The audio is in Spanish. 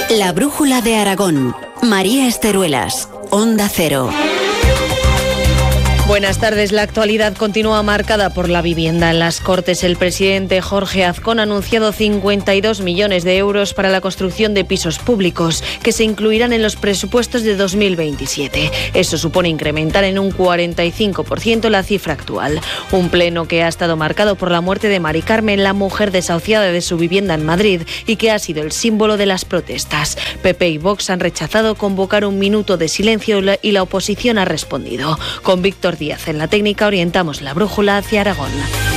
La brújula de Aragón. María Esteruelas, Onda Cero. Buenas tardes. La actualidad continúa marcada por la vivienda. En las Cortes, el presidente Jorge Azcón ha anunciado 52 millones de euros para la construcción de pisos públicos, que se incluirán en los presupuestos de 2027. Eso supone incrementar en un 45% la cifra actual. Un pleno que ha estado marcado por la muerte de Mari Carmen, la mujer desahuciada de su vivienda en Madrid, y que ha sido el símbolo de las protestas. PP y Vox han rechazado convocar un minuto de silencio y la oposición ha respondido. Con Víctor Díaz en la técnica orientamos la brújula hacia Aragón.